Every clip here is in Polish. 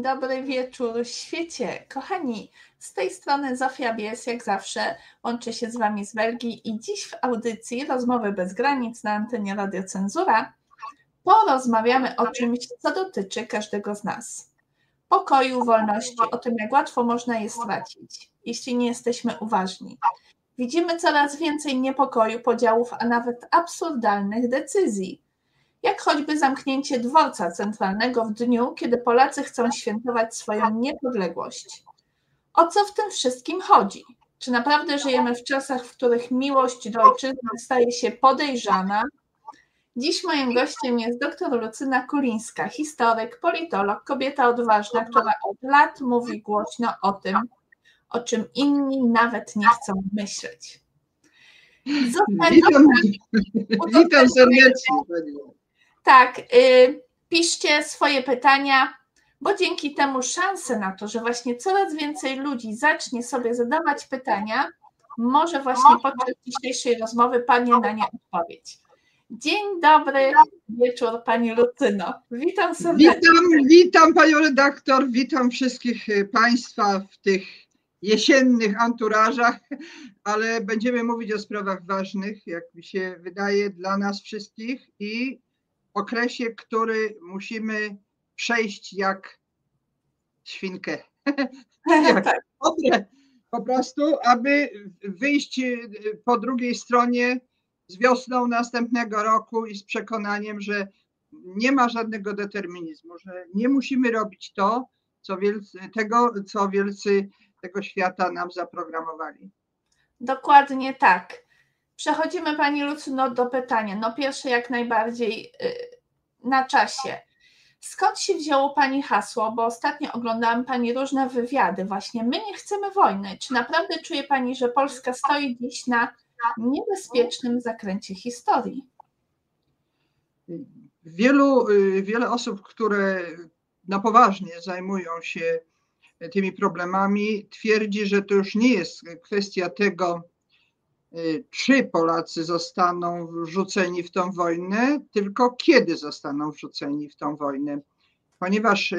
dobry wieczór świecie. Kochani, z tej strony Zofia Bies, jak zawsze, łączę się z Wami z Belgii i dziś w audycji Rozmowy bez granic na antenie Radio Cenzura porozmawiamy o czymś, co dotyczy każdego z nas. Pokoju, wolności, o tym, jak łatwo można je stracić, jeśli nie jesteśmy uważni. Widzimy coraz więcej niepokoju, podziałów, a nawet absurdalnych decyzji. Jak choćby zamknięcie dworca centralnego w dniu, kiedy Polacy chcą świętować swoją niepodległość. O co w tym wszystkim chodzi? Czy naprawdę żyjemy w czasach, w których miłość do ojczyzny staje się podejrzana? Dziś moim gościem jest dr Lucyna Kulińska, historyk, politolog, kobieta odważna, która od lat mówi głośno o tym, o czym inni nawet nie chcą myśleć. Witam serdecznie. Tak, piszcie swoje pytania, bo dzięki temu szanse na to, że właśnie coraz więcej ludzi zacznie sobie zadawać pytania, może właśnie podczas dzisiejszej rozmowy padnie na nie odpowiedź. Dzień dobry, wieczór Pani Lucyno. Witam serdecznie. Witam Panią redaktor, witam wszystkich Państwa w tych jesiennych anturażach, ale będziemy mówić o sprawach ważnych, jak mi się wydaje, dla nas wszystkich i okresie, który musimy przejść jak świnkę. Jak po prostu, aby wyjść po drugiej stronie z wiosną następnego roku i z przekonaniem, że nie ma żadnego determinizmu, że nie musimy robić co wielcy tego świata nam zaprogramowali. Dokładnie tak. Przechodzimy Pani Lucyno do pytania. No pierwsze jak najbardziej na czasie. Skąd się wzięło Pani hasło? Bo ostatnio oglądałam Pani różne wywiady. Właśnie my nie chcemy wojny. Czy naprawdę czuje Pani, że Polska stoi dziś na niebezpiecznym zakręcie historii? Wiele osób, które na poważnie zajmują się tymi problemami, twierdzi, że to już nie jest kwestia tego, czy Polacy zostaną wrzuceni w tą wojnę, tylko kiedy zostaną wrzuceni w tą wojnę. Ponieważ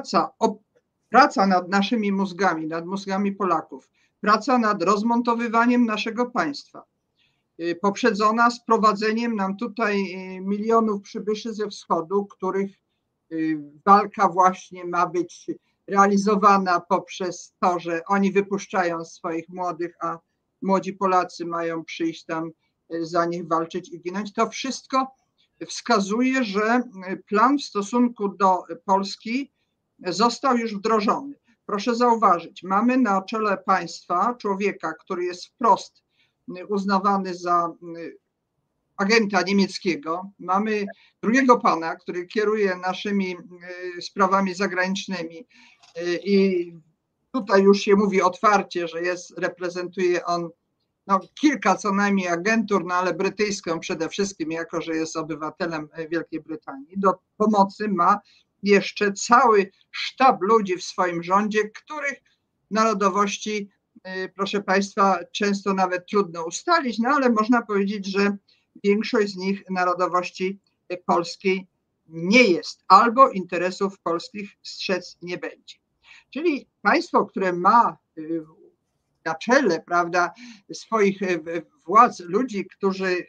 praca nad naszymi mózgami, nad mózgami Polaków, praca nad rozmontowywaniem naszego państwa, poprzedzona sprowadzeniem nam tutaj milionów przybyszy ze wschodu, których walka właśnie ma być realizowana poprzez to, że oni wypuszczają swoich młodych, a młodzi Polacy mają przyjść tam za nich walczyć i ginąć. To wszystko wskazuje, że plan w stosunku do Polski został już wdrożony. Proszę zauważyć, mamy na czele państwa człowieka, który jest wprost uznawany za agenta niemieckiego. Mamy drugiego pana, który kieruje naszymi sprawami zagranicznymi i tutaj już się mówi otwarcie, że reprezentuje on kilka co najmniej agentur, ale brytyjską przede wszystkim, jako że jest obywatelem Wielkiej Brytanii. Do pomocy ma jeszcze cały sztab ludzi w swoim rządzie, których narodowości, proszę Państwa, często nawet trudno ustalić, ale można powiedzieć, że większość z nich narodowości polskiej nie jest, albo interesów polskich strzec nie będzie. Czyli państwo, które ma na czele, prawda, swoich władz ludzi, którzy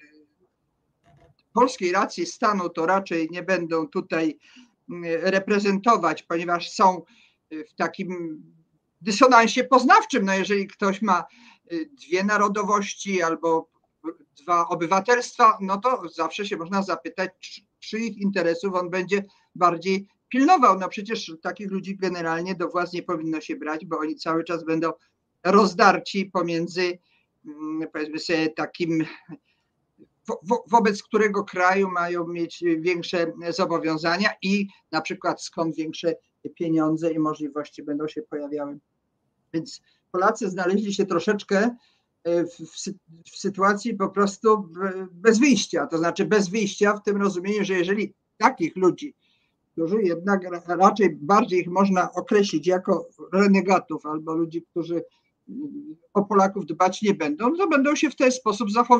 polskiej racji stanu to raczej nie będą tutaj reprezentować, ponieważ są w takim dysonansie poznawczym. Jeżeli ktoś ma dwie narodowości albo dwa obywatelstwa, to zawsze się można zapytać, czyich interesów on będzie bardziej pilnował. Przecież takich ludzi generalnie do władz nie powinno się brać, bo oni cały czas będą rozdarci pomiędzy, powiedzmy sobie, takim, wobec którego kraju mają mieć większe zobowiązania i na przykład skąd większe pieniądze i możliwości będą się pojawiały. Więc Polacy znaleźli się troszeczkę w sytuacji po prostu bez wyjścia, to znaczy bez wyjścia w tym rozumieniu, że jeżeli takich ludzi, którzy jednak raczej bardziej ich można określić jako renegatów albo ludzi, którzy o Polaków dbać nie będą, to będą się w ten sposób zachowywać.